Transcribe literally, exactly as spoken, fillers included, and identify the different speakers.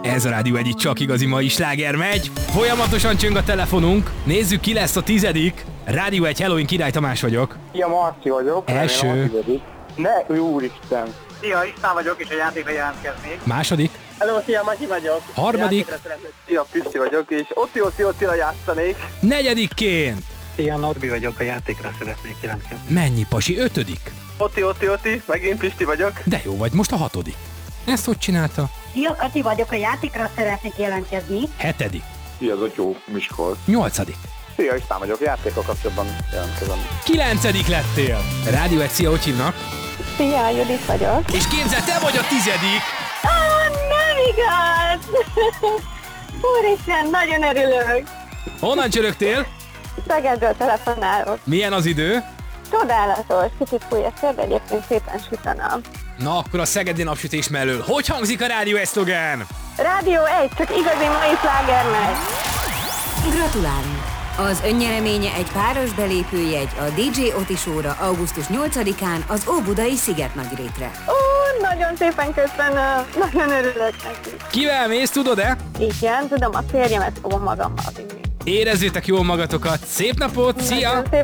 Speaker 1: Ez a Rádió egy csak igazi mai sláger megy. Folyamatosan csöng a telefonunk. Nézzük, ki lesz a tizedik. Rádió egy, hello, én Király Tamás vagyok.
Speaker 2: Szia, Marci vagyok.
Speaker 1: Első.
Speaker 2: Ne, úristen.
Speaker 3: Szia, István vagyok, és a játékra jelentkeznék.
Speaker 1: Második.
Speaker 3: Hello, szia, Matyi vagyok.
Speaker 1: Harmadik.
Speaker 2: Szia, Pisti vagyok, és Oti, Oti, Otira játszanék.
Speaker 1: Negyedikként.
Speaker 3: Szia, Norbi vagyok, a játékra szeretnék jelentkezni.
Speaker 1: Mennyi, pasi? Ötödik.
Speaker 2: Oti, Oti, Oti, megint Pisti vagyok.
Speaker 1: De jó vagy, most a hatodik. Ezt hogy csinálta?
Speaker 4: Szia, Kati vagyok, a játékra szeretnék jelentkezni.
Speaker 1: Hetedik.
Speaker 2: Szia, Zotyó, Miskolc.
Speaker 1: Nyolcadik.
Speaker 2: Szia, István vagyok, játékkal kapcsolatban jelentkezem.
Speaker 1: Kilencedik lettél. Rádió egy, szia, hogy hívnak?
Speaker 5: Szia, Judit vagyok.
Speaker 1: És képzeld, te vagy a tizedik.
Speaker 5: Ah, nem igaz! Úristen, nagyon örülök.
Speaker 1: Honnan csörögtél?
Speaker 5: Szegedről telefonálok.
Speaker 1: Milyen az idő?
Speaker 5: Csodálatos, kicsit fúj a szél, de egyébként szépen süt a nap.
Speaker 1: Na, akkor a szegedi napsütés mellől. Hogy hangzik a Rádió egy szlogán?
Speaker 5: Rádió egy, csak igazi mai sláger megy.
Speaker 6: Gratulálunk! Az önnyereménye egy páros belépőjegy a dé dzsé Oti Show-ra augusztus nyolcadikán az Óbudai Szigetnagyrétre.
Speaker 5: Ó, nagyon szépen köszönöm, nagyon örülök neki.
Speaker 1: Kivel mész, tudod-e?
Speaker 5: Igen, tudom, a férjemet fogom magammal vinni.
Speaker 1: Érezzétek jól magatokat. Szép napot, szia!
Speaker 5: Nagyon szépen